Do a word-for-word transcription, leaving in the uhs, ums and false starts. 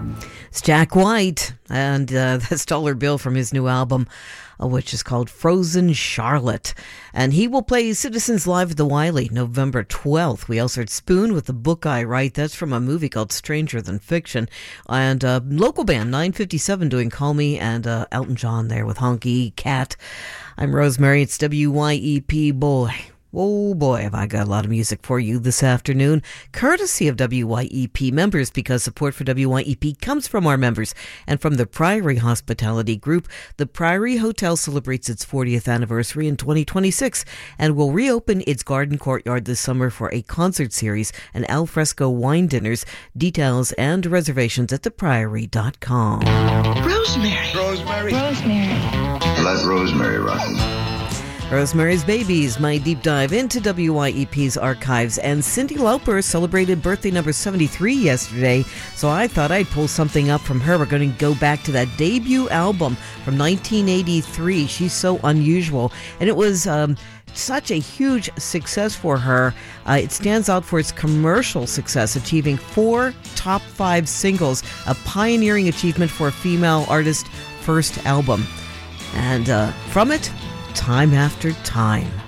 It's Jack White, and uh, that's Dollar Bill from his new album, uh, which is called Frozen Charlotte. And he will play Citizens Live at the Wiley November twelfth. We also heard Spoon with the Book I Write. That's from a movie called Stranger Than Fiction. And uh, local band nine fifty-seven doing Call Me, and uh, Elton John there with Honky Cat. I'm Rosemary. It's W Y E P. Boy. Oh boy, have I got a lot of music for you this afternoon, courtesy of W Y E P members, because support for W Y E P comes from our members and from the Priory Hospitality Group. The Priory Hotel celebrates its fortieth anniversary in twenty twenty-six and will reopen its garden courtyard this summer for a concert series and al fresco wine dinners. Details and reservations at the priory dot com. Rosemary. Rosemary. Rosemary. Let Rosemary rock it. Rosemary's Babies, my deep dive into W Y E P's archives. And Cyndi Lauper celebrated birthday number seventy-three yesterday, so I thought I'd pull something up from her. We're going to go back to that debut album from nineteen eighty-three. She's so unusual, and it was um, such a huge success for her. Uh, it stands out for its commercial success, achieving four top five singles, a pioneering achievement for a female artist first album. And uh, from it, Time After Time.